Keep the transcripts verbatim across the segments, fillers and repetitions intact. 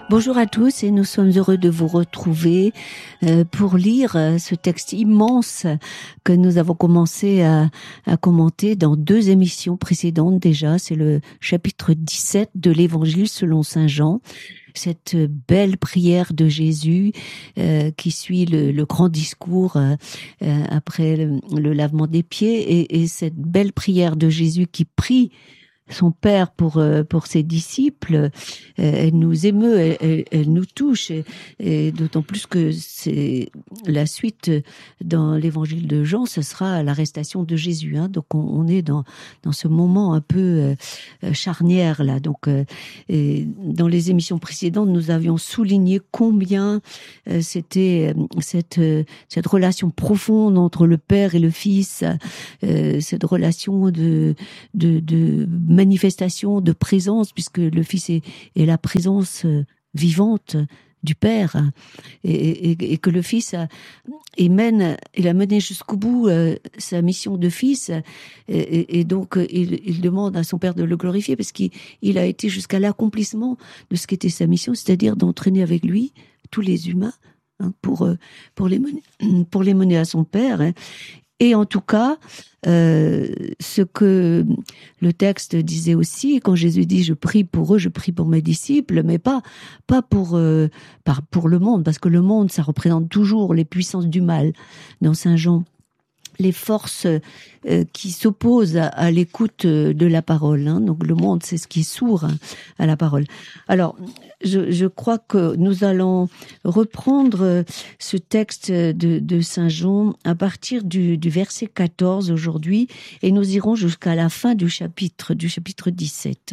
Bonjour à tous et nous sommes heureux de vous retrouver euh, pour lire euh, ce texte immense que nous avons commencé à, à commenter dans deux émissions précédentes déjà. C'est le chapitre dix-sept de l'Évangile selon saint Jean. Cette belle prière de Jésus euh, qui suit le, le grand discours euh, euh, après le, le lavement des pieds et, et cette belle prière de Jésus qui prie son Père pour pour ses disciples, euh, elle nous émeut, elle, elle, elle nous touche, et, et d'autant plus que c'est la suite dans l'Évangile de Jean, ce sera l'arrestation de Jésus. Hein, donc on, on est dans dans ce moment un peu euh, charnière là. Donc euh, et dans les émissions précédentes, nous avions souligné combien euh, c'était euh, cette euh, cette relation profonde entre le Père et le Fils, euh, cette relation de de de manifestation de présence, puisque le Fils est, est la présence vivante du Père, et, et, et que le Fils a, il mène, il a mené jusqu'au bout euh, sa mission de Fils, et, et, et donc il, il demande à son Père de le glorifier, parce qu'il il a été jusqu'à l'accomplissement de ce qu'était sa mission, c'est-à-dire d'entraîner avec lui tous les humains, hein, pour pour les mener, pour les mener à son Père. Hein. Et en tout cas, euh, ce que le texte disait aussi, quand Jésus dit « je prie pour eux, je prie pour mes disciples », mais pas pas pour euh, par, pour le monde, parce que le monde, ça représente toujours les puissances du mal. Dans saint Jean, les forces euh, qui s'opposent à, à l'écoute de la parole. Hein. Donc le monde, c'est ce qui est sourd, hein, à la parole. Alors, je, je crois que nous allons reprendre ce texte de, de saint Jean à partir du, du verset quatorze aujourd'hui, et nous irons jusqu'à la fin du chapitre, du chapitre dix-sept.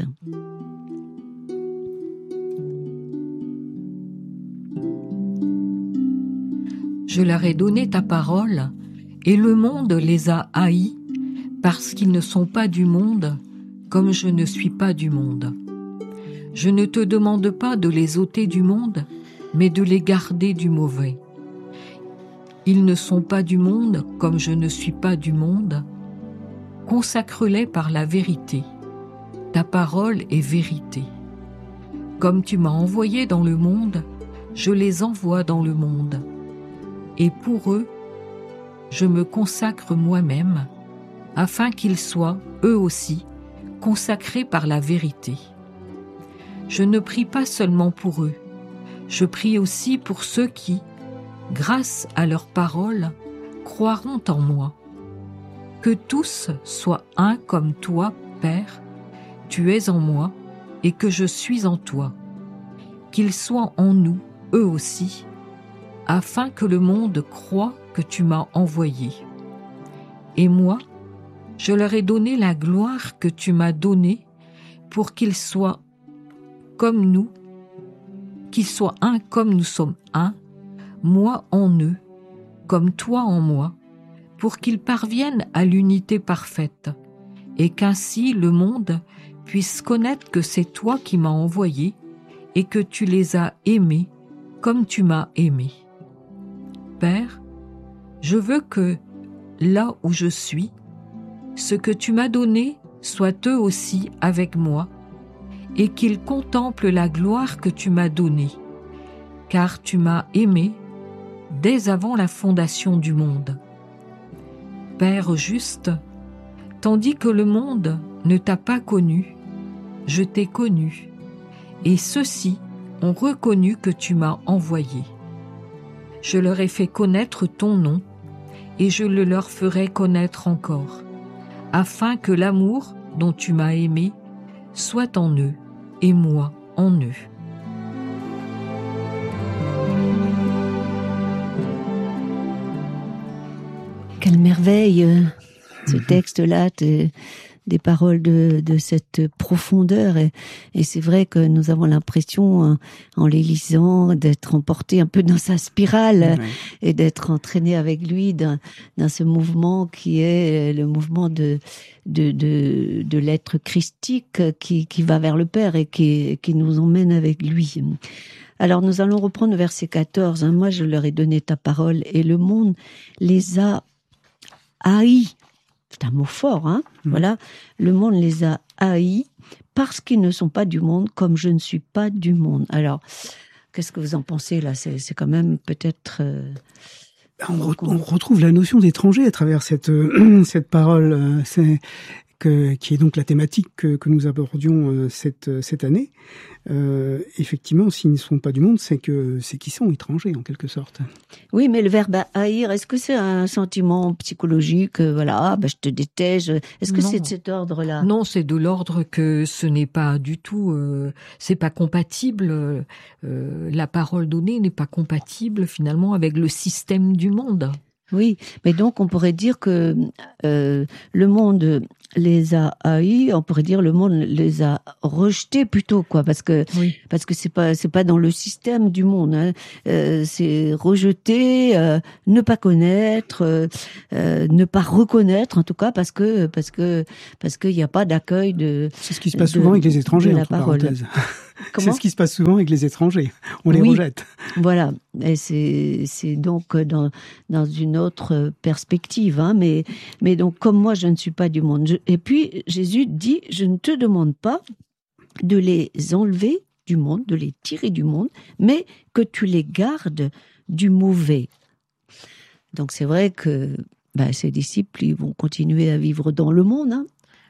Je leur ai donné ta parole, et le monde les a haïs, parce qu'ils ne sont pas du monde, comme je ne suis pas du monde. Je ne te demande pas de les ôter du monde, mais de les garder du mauvais. Ils ne sont pas du monde, comme je ne suis pas du monde. Consacre-les par la vérité. Ta parole est vérité. Comme tu m'as envoyé dans le monde, je les envoie dans le monde. Et pour eux, je me consacre moi-même, afin qu'ils soient, eux aussi, consacrés par la vérité. Je ne prie pas seulement pour eux, je prie aussi pour ceux qui, grâce à leur parole, croiront en moi. Que tous soient un comme toi, Père, tu es en moi, et que je suis en toi. Qu'ils soient en nous, eux aussi, afin que le monde croie que tu m'as envoyé. Et moi, je leur ai donné la gloire que tu m'as donnée pour qu'ils soient comme nous, qu'ils soient un comme nous sommes un, moi en eux, comme toi en moi, pour qu'ils parviennent à l'unité parfaite, et qu'ainsi le monde puisse connaître que c'est toi qui m'as envoyé et que tu les as aimés comme tu m'as aimé. Père, je veux que, là où je suis, ce que tu m'as donné soit eux aussi avec moi, et qu'ils contemplent la gloire que tu m'as donnée, car tu m'as aimé dès avant la fondation du monde. Père juste, tandis que le monde ne t'a pas connu, je t'ai connu, et ceux-ci ont reconnu que tu m'as envoyé. Je leur ai fait connaître ton nom, et je le leur ferai connaître encore, afin que l'amour dont tu m'as aimé soit en eux, et moi en eux. Quelle merveille, ce texte-là, te, des paroles de, de cette profondeur. Et, et c'est vrai que nous avons l'impression, en les lisant, d'être emportés un peu dans sa spirale, oui, et d'être entraînés avec lui dans, dans ce mouvement qui est le mouvement de, de, de, de l'être christique qui, qui va vers le Père et qui, qui nous emmène avec lui. Alors nous allons reprendre le verset quatorze. Hein, moi je leur ai donné ta parole et le monde les a haïs. C'est un mot fort, hein. Mmh. Voilà. Le monde les a haïs parce qu'ils ne sont pas du monde, comme je ne suis pas du monde. Alors, qu'est-ce que vous en pensez là ? C'est, c'est quand même peut-être... Euh, on, re- on retrouve la notion d'étranger à travers cette, euh, cette parole. Euh, c'est... Que, qui est donc la thématique que, que nous abordions euh, cette, cette année. Euh, effectivement, s'ils ne sont pas du monde, c'est que c'est qu'ils sont étrangers en quelque sorte. Oui, mais le verbe haïr, est-ce que c'est un sentiment psychologique, euh, voilà, ah, bah, je te déteste, est-ce que non. c'est de cet ordre-là ? Non, c'est de l'ordre que ce n'est pas du tout, euh, c'est pas compatible. Euh, la parole donnée n'est pas compatible finalement avec le système du monde. Oui, mais donc on pourrait dire que euh, le monde les a haïs, on pourrait dire le monde les a rejetés plutôt, quoi, parce que oui. parce que c'est pas c'est pas dans le système du monde, hein. euh, c'est rejeter, euh, ne pas connaître, euh, euh, ne pas reconnaître en tout cas, parce que parce que parce qu'il n'y a pas d'accueil de. C'est ce qui se passe de, souvent avec les étrangers, de la entre parole. parenthèses. Comment ? C'est ce qui se passe souvent avec les étrangers. On les oui, rejette. Voilà. Et c'est, c'est donc dans, dans une autre perspective, hein. Mais, mais donc, comme moi, je ne suis pas du monde. Je, et puis, Jésus dit, je ne te demande pas de les enlever du monde, de les tirer du monde, mais que tu les gardes du mauvais. Donc, c'est vrai que, bah, ces disciples, ils vont continuer à vivre dans le monde, hein.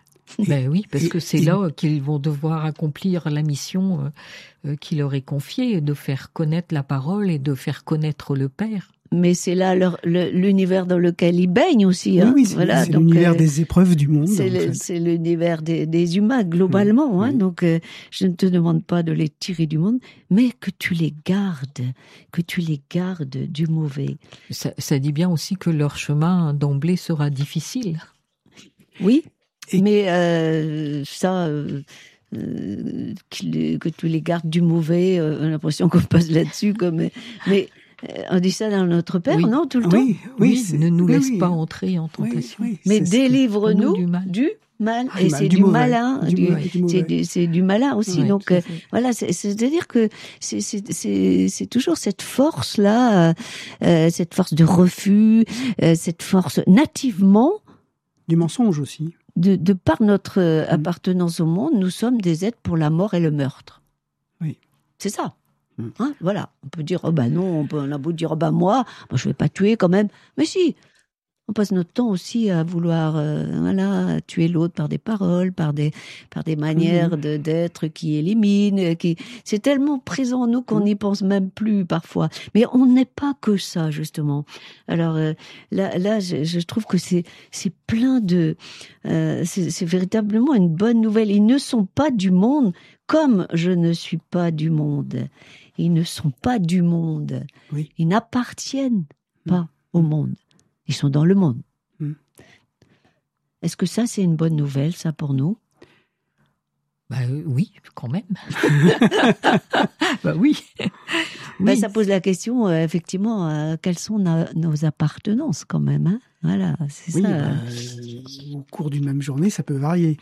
Ben oui, parce que c'est là qu'ils vont devoir accomplir la mission euh, qui leur est confiée, de faire connaître la parole et de faire connaître le Père. Mais c'est là leur, le, l'univers dans lequel ils baignent aussi. Hein. Oui, oui, c'est, voilà, c'est donc, l'univers euh, des épreuves du monde. C'est, en le, fait. c'est l'univers des, des humains, globalement. Oui, hein. oui. Donc, euh, je ne te demande pas de les tirer du monde, mais que tu les gardes, que tu les gardes du mauvais. Ça, ça dit bien aussi que leur chemin d'emblée sera difficile. Oui, Et... mais euh, ça... Euh, euh, que, que tu les gardes du mauvais, euh, on a l'impression qu'on passe là-dessus, comme... Mais... On dit ça dans notre Père, oui. non, tout le oui, temps. Oui, oui ne nous oui, laisse oui. pas entrer en tentation. Oui, oui, mais délivre-nous du mal. Du mal. Ah, et mal, c'est du du mauvais. malin. Du, du, du, du c'est, du, c'est du malin aussi. Oui, Donc, euh, voilà, c'est, c'est-à-dire que c'est, c'est, c'est, c'est toujours cette force-là, euh, cette force de refus, euh, cette force nativement. Du mensonge aussi. De, de par notre euh, mmh. appartenance au monde, nous sommes des êtres pour la mort et le meurtre. Oui. C'est ça. Mmh. Hein, voilà. On peut dire, oh ben non, on, peut, on a beau dire, oh ben moi, moi je vais pas tuer quand même. Mais si, on passe notre temps aussi à vouloir, euh, voilà, tuer l'autre par des paroles, par des, par des manières mmh. de, d'être qui éliminent, qui, c'est tellement présent en nous qu'on n'y mmh. pense même plus parfois. Mais on n'est pas que ça, justement. Alors, euh, là, là, je, je trouve que c'est, c'est plein de, euh, c'est, c'est véritablement une bonne nouvelle. Ils ne sont pas du monde comme je ne suis pas du monde. Ils ne sont pas du monde. Oui. Ils n'appartiennent pas mmh. au monde. Ils sont dans le monde. Mmh. Est-ce que ça, c'est une bonne nouvelle, ça, pour nous ? Bah euh, oui, quand même. bah oui. oui. Bah, ça pose la question, euh, effectivement, euh, quelles sont na- nos appartenances, quand même, hein ? Voilà, c'est oui, ça. Bah, euh, au cours d'une même journée, ça peut varier.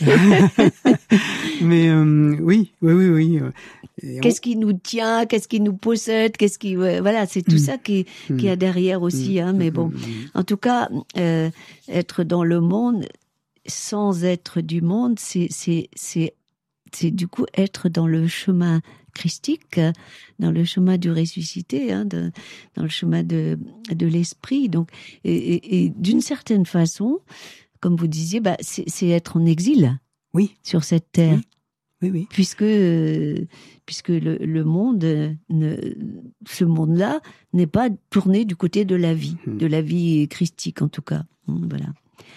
Mais euh, oui, oui, oui, oui. Et qu'est-ce on... qui nous tient, qu'est-ce qui nous possède, qu'est-ce qui, ouais, voilà, c'est tout mmh. ça qui, mmh. qui est derrière aussi, mmh. hein. Mais bon, en tout cas, euh, être dans le monde sans être du monde, c'est, c'est, c'est, c'est du coup être dans le chemin christique, dans le chemin du ressuscité, hein, de, dans le chemin de, de l'esprit. Donc, et, et, et d'une certaine façon, comme vous disiez, bah, c'est, c'est être en exil. Oui. Sur cette terre. Oui. Oui, oui. Puisque, euh, puisque le, le monde, ne, ce monde-là, n'est pas tourné du côté de la vie, mmh. de la vie christique en tout cas. Voilà.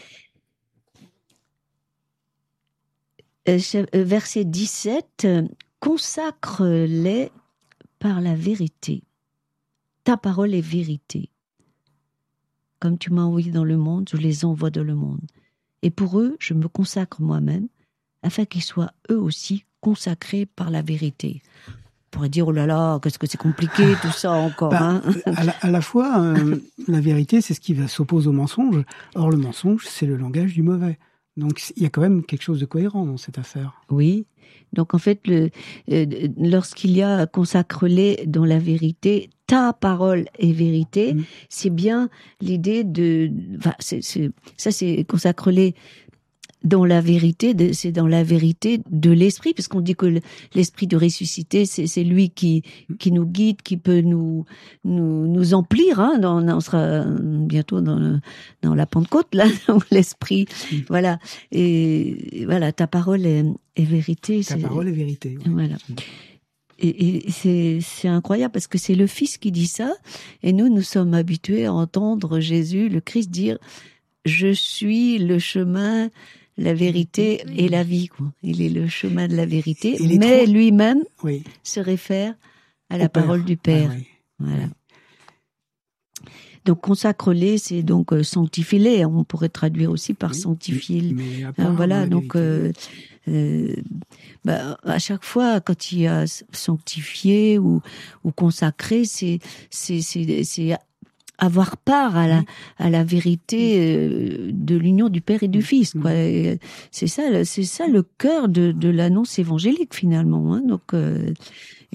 Verset dix-sept, consacre-les par la vérité. Ta parole est vérité. Comme tu m'as envoyé dans le monde, je les envoie dans le monde. Et pour eux, je me consacre moi-même, afin qu'ils soient eux aussi consacrés par la vérité. On pourrait dire, oh là là, qu'est-ce que c'est compliqué tout ça encore. Bah, hein à, la, à la fois, euh, la vérité, c'est ce qui s'oppose au mensonge. Or, le mensonge, c'est le langage du mauvais. Donc, il y a quand même quelque chose de cohérent dans cette affaire. Oui. Donc, en fait, le, euh, lorsqu'il y a consacre-les dans la vérité, ta parole est vérité, mmh. c'est bien l'idée de... Enfin, c'est, c'est, ça, c'est consacre-les dans la vérité, de, c'est dans la vérité de l'esprit, parce qu'on dit que l'esprit de ressuscité, c'est, c'est lui qui qui nous guide, qui peut nous nous nous emplir. Hein, dans, on sera bientôt dans le, dans la Pentecôte là, dans l'esprit. Mmh. Voilà. Et voilà, ta parole est, est vérité. Ta c'est, parole est vérité. Ouais. Voilà. Mmh. Et, et c'est, c'est incroyable parce que c'est le Fils qui dit ça, et nous, nous sommes habitués à entendre Jésus, le Christ, dire « Je suis le chemin, la vérité et la vie ». Il est le chemin de la vérité, mais trois... lui-même oui. se réfère à la Au parole Père. du Père. Ah, oui. Voilà. Oui. Donc consacre-les, c'est donc euh, sanctifie-les. On pourrait traduire aussi par oui, sanctifier. Hein, voilà, donc euh, euh, bah, à chaque fois quand il y a sanctifié ou ou consacré, c'est c'est c'est c'est avoir part à la à la vérité euh, de l'union du Père et du Fils, quoi. Et c'est ça, c'est ça le cœur de de l'annonce évangélique finalement. Hein, donc euh,